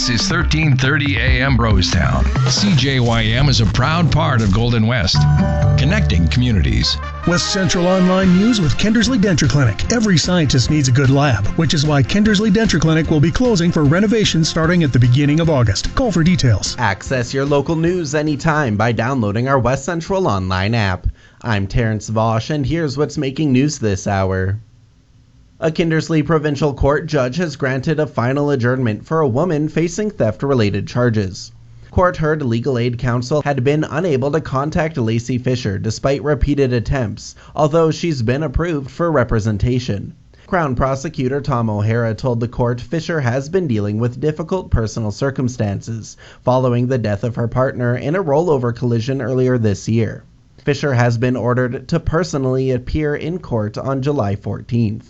This is 1330 AM Brostown. CJYM is a proud part of Golden West, connecting communities. West Central Online News with Kindersley Denture Clinic. Every scientist needs a good lab, which is why Kindersley Denture Clinic will be closing for renovations starting at the beginning of August. Call for details. Access your local news anytime by downloading our West Central Online app. I'm Terrence Vosch, and here's what's making news this hour. A Kindersley Provincial Court judge has granted a final adjournment for a woman facing theft-related charges. Court heard Legal Aid Council had been unable to contact Lacey Fisher despite repeated attempts, although she's been approved for representation. Crown Prosecutor Tom O'Hara told the court Fisher has been dealing with difficult personal circumstances following the death of her partner in a rollover collision earlier this year. Fisher has been ordered to personally appear in court on July 14th.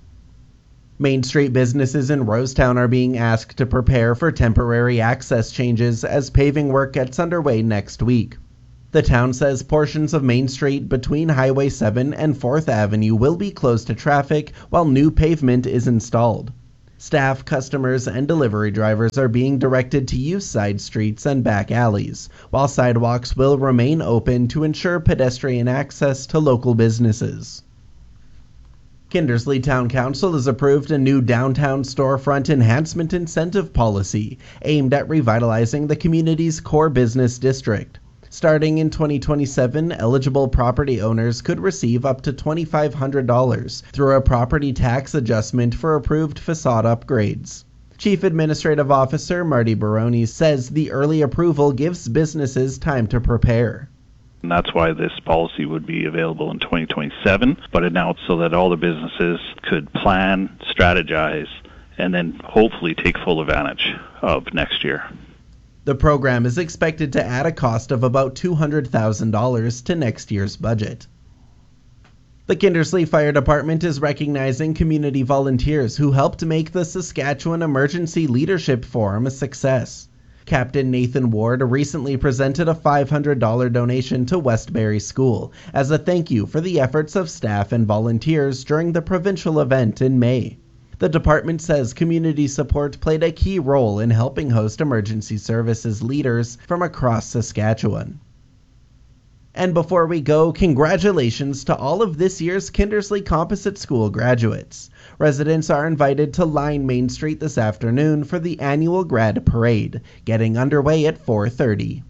Main Street businesses in Rosetown are being asked to prepare for temporary access changes as paving work gets underway next week. The town says portions of Main Street between Highway 7 and 4th Avenue will be closed to traffic while new pavement is installed. Staff, customers, and delivery drivers are being directed to use side streets and back alleys, while sidewalks will remain open to ensure pedestrian access to local businesses. Kindersley Town Council has approved a new downtown storefront enhancement incentive policy aimed at revitalizing the community's core business district. Starting in 2027, eligible property owners could receive up to $2,500 through a property tax adjustment for approved facade upgrades. Chief Administrative Officer Marty Baroni says the early approval gives businesses time to prepare. And that's why this policy would be available in 2027, but announced so that all the businesses could plan, strategize, and then hopefully take full advantage of next year. The program is expected to add a cost of about $200,000 to next year's budget. The Kindersley Fire Department is recognizing community volunteers who helped make the Saskatchewan Emergency Leadership Forum a success. Captain Nathan Ward recently presented a $500 donation to Westbury School as a thank you for the efforts of staff and volunteers during the provincial event in May. The department says community support played a key role in helping host emergency services leaders from across Saskatchewan. And before we go, congratulations to all of this year's Kindersley Composite School graduates. Residents are invited to line Main Street this afternoon for the annual grad parade, getting underway at 4:30.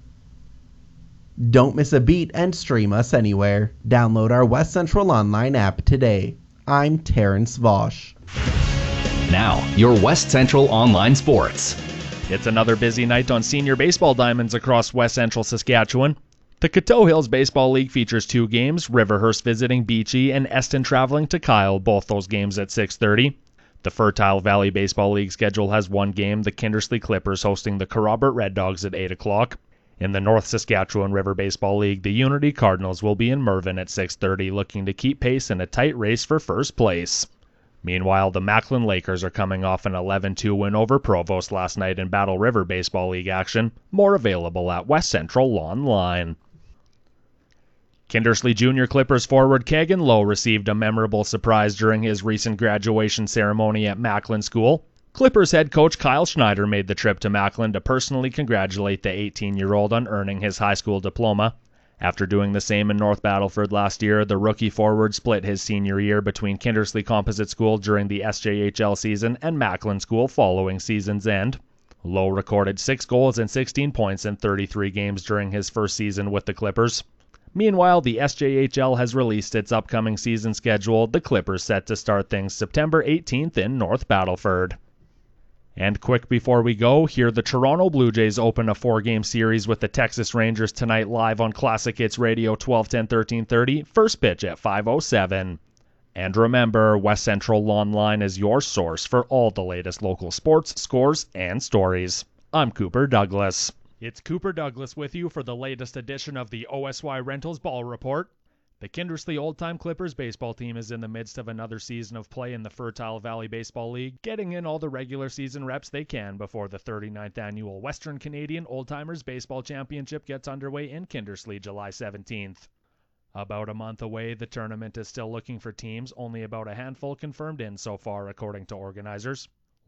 Don't miss a beat and stream us anywhere. Download our West Central Online app today. I'm Terrence Vosch. Now, your West Central Online Sports. It's another busy night on senior baseball diamonds across West Central Saskatchewan. The Coteau Hills Baseball League features 2 games, Riverhurst visiting Beachy and Eston traveling to Kyle, both those games at 6:30. The Fertile Valley Baseball League schedule has 1 game, the Kindersley Clippers hosting the Kerrobert Red Dogs at 8 o'clock. In the North Saskatchewan River Baseball League, the Unity Cardinals will be in Mervyn at 6:30, looking to keep pace in a tight race for first place. Meanwhile, the Macklin Lakers are coming off an 11-2 win over Provost last night in Battle River Baseball League action. More available at West Central Online. Kindersley Junior Clippers forward Kagan Lowe received a memorable surprise during his recent graduation ceremony at Macklin School. Clippers head coach Kyle Schneider made the trip to Macklin to personally congratulate the 18-year-old on earning his high school diploma. After doing the same in North Battleford last year, the rookie forward split his senior year between Kindersley Composite School during the SJHL season and Macklin School following season's end. Lowe recorded 6 goals and 16 points in 33 games during his first season with the Clippers. Meanwhile, the SJHL has released its upcoming season schedule, the Clippers set to start things September 18th in North Battleford. And quick before we go, here the Toronto Blue Jays open a 4-game series with the Texas Rangers tonight live on Classic Hits Radio 1210 1330, first pitch at 5:07. And remember, West Central Online is your source for all the latest local sports, scores, and stories. I'm Cooper Douglas. It's Cooper Douglas with you for the latest edition of the OSY Rentals Ball Report. The Kindersley Old Time Clippers baseball team is in the midst of another season of play in the Fertile Valley Baseball League, getting in all the regular season reps they can before the 39th annual Western Canadian Old Timers Baseball Championship gets underway in Kindersley July 17th. About a month away, the tournament is still looking for teams, only about a handful confirmed in so far according to organizers.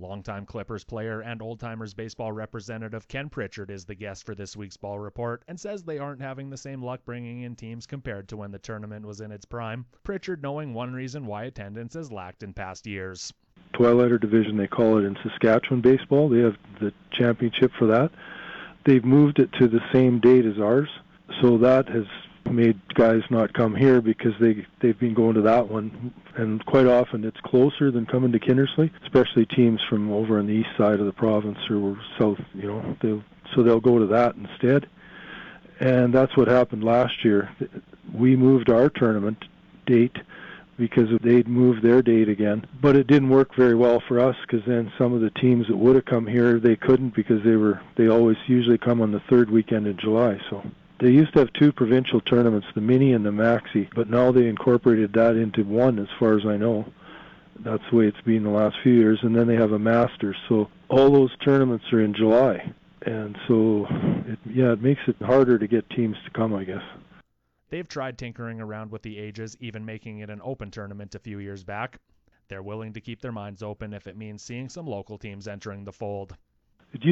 Longtime Clippers player and Old Timers baseball representative Ken Pritchard is the guest for this week's Ball Report and says they aren't having the same luck bringing in teams compared to when the tournament was in its prime. Pritchard knowing one reason why attendance has lacked in past years. Twilighter division, they call it in Saskatchewan baseball. They have the championship for that. They've moved it to the same date as ours, so that has made guys not come here because they've been going to that one, and quite often it's closer than coming to Kindersley, especially teams from over on the east side of the province or south, so they'll go to that instead. And that's what happened last year. We moved our tournament date because they'd moved their date again, but it didn't work very well for us because then some of the teams that would have come here, they couldn't because they always usually come on the third weekend in July. So they used to have two provincial tournaments, the mini and the maxi, but now they incorporated that into one as far as I know. That's the way it's been the last few years. And then they have a Masters. So all those tournaments are in July. And so, it makes it harder to get teams to come, I guess. They've tried tinkering around with the ages, even making it an open tournament a few years back. They're willing to keep their minds open if it means seeing some local teams entering the fold.